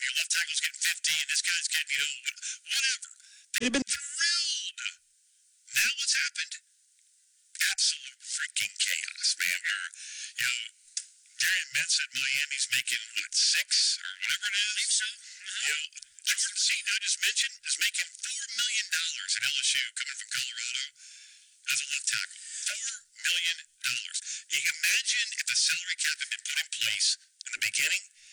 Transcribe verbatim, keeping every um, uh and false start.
your left tackle's getting fifty, and this guy's getting, you know, whatever. They've been thrilled. Now what's happened? Absolute freaking chaos, man. We're, you know, Darian Metz at Miami's making, what, six or whatever it is? I think so. You know, Jordan Seaton, I just mentioned, is making four million dollars in L S U coming from Colorado as a left tackle. four million dollars. You imagine if the salary cap had been put in place in the beginning,